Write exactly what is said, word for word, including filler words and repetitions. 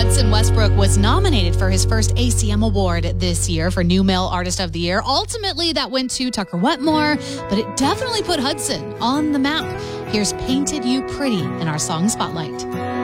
Hudson Westbrook was nominated for his first A C M award this year for New Male Artist of the Year. Ultimately, that went to Tucker Wetmore, but it definitely put Hudson on the map. Here's Painted You Pretty in our Song Spotlight.